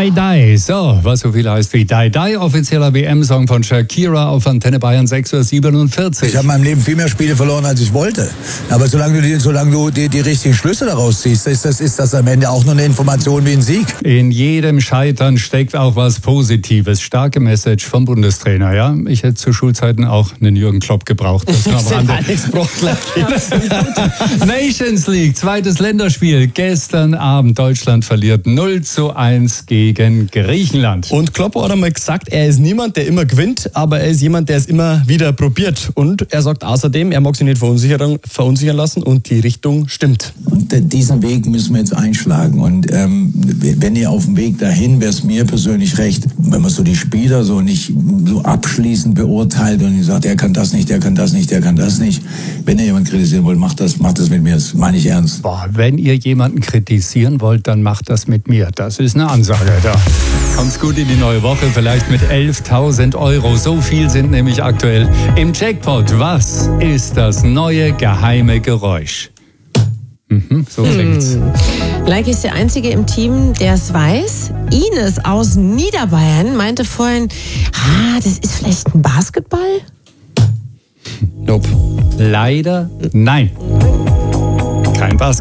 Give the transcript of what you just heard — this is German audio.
Die Die. So, was so viel heißt wie Die Die. Offizieller WM-Song von Shakira auf Antenne Bayern 6:47 Uhr. Ich habe in meinem Leben viel mehr Spiele verloren, als ich wollte. Aber solange du die richtigen Schlüsse daraus ziehst, ist das am Ende auch nur eine Information wie ein Sieg. In jedem Scheitern steckt auch was Positives. Starke Message vom Bundestrainer, ja. Ich hätte zu Schulzeiten auch einen Jürgen Klopp gebraucht. Das war Alex Brockler. Nations League, zweites Länderspiel. Gestern Abend Deutschland verliert 0:1 gegen Griechenland. Und Klopp hat einmal gesagt, er ist niemand, der immer gewinnt, aber er ist jemand, der es immer wieder probiert. Und er sagt außerdem, er mag sich nicht verunsichern lassen und die Richtung stimmt. Und diesen Weg müssen wir jetzt einschlagen. Und wenn ihr auf dem Weg dahin, wäre es mir persönlich recht, wenn man so die Spieler so nicht so abschließend beurteilt und sagt, er kann das nicht, der kann das nicht, der kann das nicht. Wenn ihr jemanden kritisieren wollt, macht das mit mir. Das meine ich ernst. Boah, wenn ihr jemanden kritisieren wollt, dann macht das mit mir. Das ist eine Ansage da. Kommt's gut in die neue Woche, vielleicht mit 11.000 Euro. So viel sind nämlich aktuell im Jackpot. Was ist das neue geheime Geräusch? So klingt's. Like ist der Einzige im Team, der es weiß. Ines aus Niederbayern meinte vorhin, das ist vielleicht ein Basketball? Nope. Leider nein. Kein Basketball.